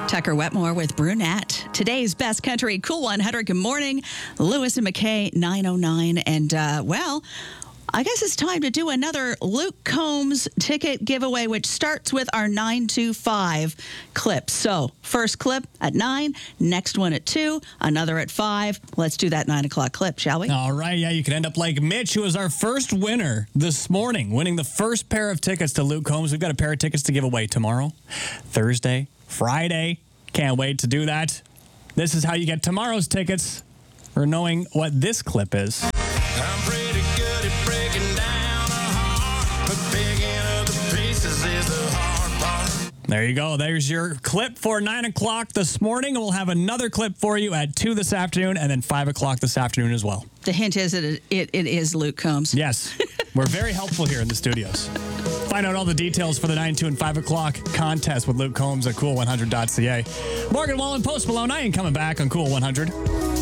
Tucker Wetmore with Brunette. Today's Best Country Cool 100. Good morning. Lewis and McKay, 909. And, I guess it's time to do another Luke Combs ticket giveaway, which starts with our 925 clip. So, first clip at 9, next one at 2, another at 5. Let's do that 9 o'clock clip, shall we? All right, yeah, you could end up like Mitch, who was our first winner this morning, winning the first pair of tickets to Luke Combs. We've got a pair of tickets to give away tomorrow, Thursday, Friday. Can't wait to do that. This is how you get tomorrow's tickets, or knowing what this clip is. I'm pretty good at breaking down a heart, but picking up the pieces is the hard part. There you go. There's your clip for 9 o'clock this morning. And we'll have another clip for you at 2 this afternoon and then 5 o'clock this afternoon as well. The hint is that it is Luke Combs. Yes. We're very helpful here in the studios. Find out all the details for the 9, 2, and 5 o'clock contest with Luke Combs at cool100.ca. Morgan Wallen, Post Malone, I ain't coming back on Cool 100.